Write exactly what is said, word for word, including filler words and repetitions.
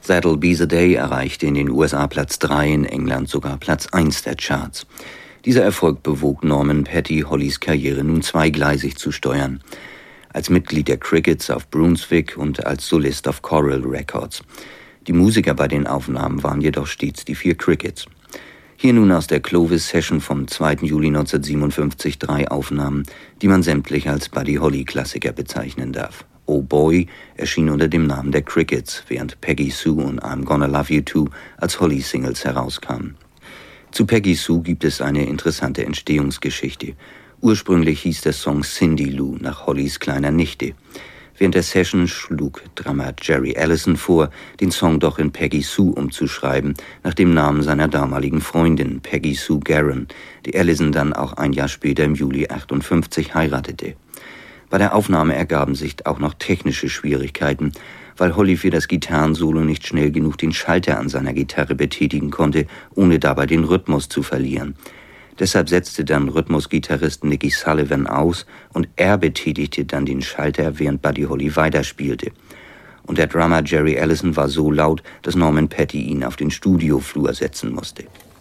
That'll Be the Day erreichte in den U S A Platz drei, in England sogar Platz eins der Charts. Dieser Erfolg bewog Norman Petty, Hollys Karriere nun zweigleisig zu steuern. Als Mitglied der Crickets auf Brunswick und als Solist auf Coral Records. Die Musiker bei den Aufnahmen waren jedoch stets die vier Crickets. Hier nun aus der Clovis Session vom zweiten Juli neunzehnhundertsiebenundfünfzig drei Aufnahmen, die man sämtlich als Buddy Holly Klassiker bezeichnen darf. Oh Boy erschien unter dem Namen der Crickets, während Peggy Sue und I'm Gonna Love You Too als Holly-Singles herauskamen. Zu Peggy Sue gibt es eine interessante Entstehungsgeschichte. Ursprünglich hieß der Song Cindy Lou nach Hollys kleiner Nichte. Während der Session schlug Drummer Jerry Allison vor, den Song doch in Peggy Sue umzuschreiben, nach dem Namen seiner damaligen Freundin Peggy Sue Garron, die Allison dann auch ein Jahr später im Juli achtundfünfzig heiratete. Bei der Aufnahme ergaben sich auch noch technische Schwierigkeiten, weil Holly für das Gitarrensolo nicht schnell genug den Schalter an seiner Gitarre betätigen konnte, ohne dabei den Rhythmus zu verlieren. Deshalb setzte dann Rhythmusgitarrist Nicky Sullivan aus und er betätigte dann den Schalter, während Buddy Holly weiterspielte. Und der Drummer Jerry Allison war so laut, dass Norman Petty ihn auf den Studioflur setzen musste.